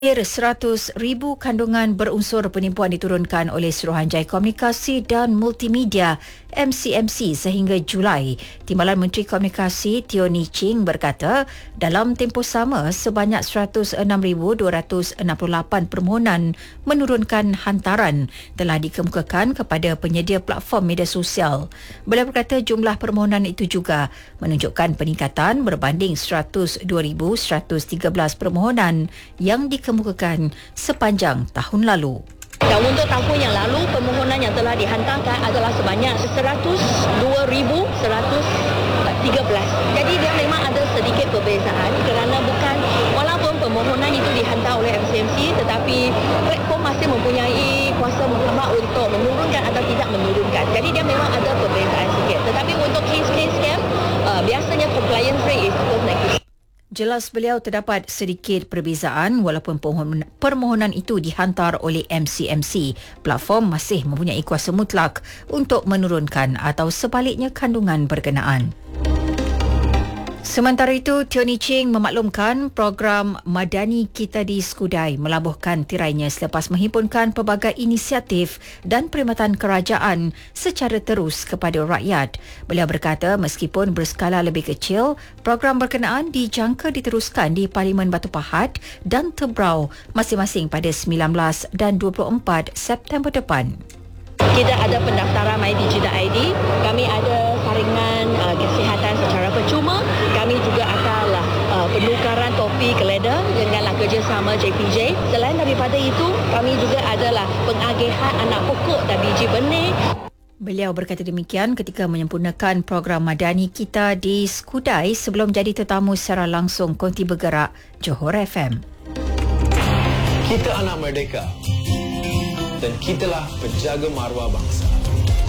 100,000 kandungan berunsur penipuan diturunkan oleh Suruhanjaya Komunikasi dan Multimedia MCMC sehingga Julai. Timbalan Menteri Komunikasi Teo Ni Ching berkata, dalam tempoh sama sebanyak 106,268 permohonan menurunkan hantaran telah dikemukakan kepada penyedia platform media sosial. Beliau berkata jumlah permohonan itu juga menunjukkan peningkatan berbanding 102,113 permohonan yang dikemukakan sepanjang tahun lalu. Dan untuk tahun yang lalu, permohonan yang telah dihantarkan adalah sebanyak 102,113. Jadi dia memang ada sedikit perbezaan kerana walaupun permohonan itu dihantar oleh MCMC, tetapi platform masih mempunyai kuasa mutlak untuk menurunkan atau tidak menurunkan. Jadi dia memang ada perbezaan sikit. Tetapi untuk case-case scam, biasanya compliance rate is equal to 90%. Jelas beliau terdapat sedikit perbezaan walaupun permohonan itu dihantar oleh MCMC. Platform masih mempunyai kuasa mutlak untuk menurunkan atau sebaliknya kandungan berkenaan. Sementara itu, Teo Ni Ching memaklumkan program Madani Kita di Skudai melabuhkan tirainya selepas menghimpunkan pelbagai inisiatif dan perkhidmatan kerajaan secara terus kepada rakyat. Beliau berkata meskipun berskala lebih kecil, program berkenaan dijangka diteruskan di Parlimen Batu Pahat dan Tebrau masing-masing pada 19 dan 24 September depan. Kita ada pendaftaran MyDigi.id, kami ada saringan kesihatan secara percuma, kami juga akan penukaran topi keleda dengan kerjasama JPJ. Selain daripada itu, kami juga adalah pengagihan anak pokok dan biji benih. Beliau berkata demikian ketika menyempurnakan program Madani Kita di Skudai sebelum jadi tetamu secara langsung Konti Bergerak Johor FM. Kita anak merdeka dan kitalah penjaga maruah bangsa.